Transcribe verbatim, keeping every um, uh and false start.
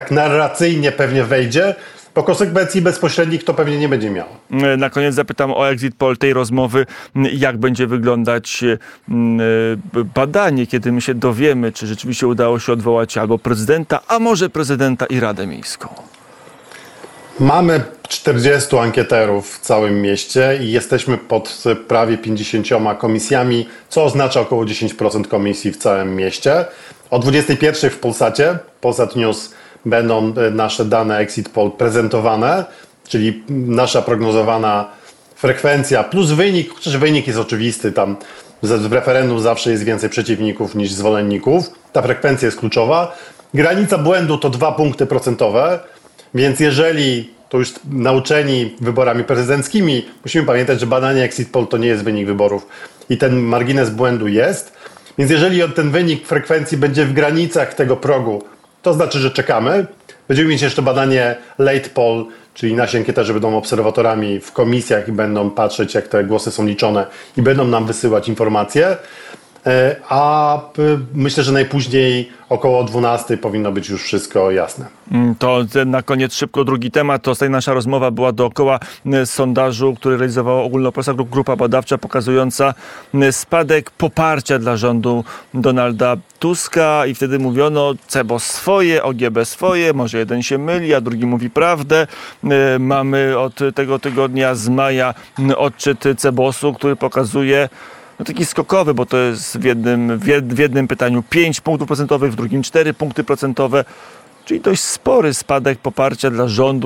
narracyjnie pewnie wejdzie, bo konsekwencji bezpośrednich to pewnie nie będzie miało. Na koniec zapytam o exit poll tej rozmowy. Jak będzie wyglądać badanie, kiedy my się dowiemy, czy rzeczywiście udało się odwołać albo prezydenta, a może prezydenta i Radę Miejską? Mamy czterdziestu ankieterów w całym mieście i jesteśmy pod prawie pięćdziesięcioma komisjami, co oznacza około dziesięć procent komisji w całym mieście. O dwudziestej pierwszej w Polsacie, Polsat News, będą nasze dane exit poll prezentowane, czyli nasza prognozowana frekwencja plus wynik, chociaż wynik jest oczywisty, tam w referendum zawsze jest więcej przeciwników niż zwolenników. Ta frekwencja jest kluczowa. Granica błędu to dwa punkty procentowe, więc jeżeli to już nauczeni wyborami prezydenckimi, musimy pamiętać, że badanie exit poll to nie jest wynik wyborów i ten margines błędu jest. Więc jeżeli ten wynik frekwencji będzie w granicach tego progu, to znaczy, że czekamy. Będziemy mieć jeszcze badanie late poll, czyli nasi ankieterzy będą obserwatorami w komisjach i będą patrzeć, jak te głosy są liczone i będą nam wysyłać informacje. A myślę, że najpóźniej około dwunastej powinno być już wszystko jasne. To na koniec szybko drugi temat. To nasza rozmowa była dookoła sondażu, który realizowała Ogólnopolska Grupa Badawcza, pokazująca spadek poparcia dla rządu Donalda Tuska i wtedy mówiono C E B O swoje, O G B swoje, może jeden się myli, a drugi mówi prawdę. Mamy od tego tygodnia z maja odczyt C E B O su, który pokazuje no taki skokowy, bo to jest w jednym, w jednym pytaniu pięć punktów procentowych, w drugim cztery punkty procentowe, czyli dość spory spadek poparcia dla rządu.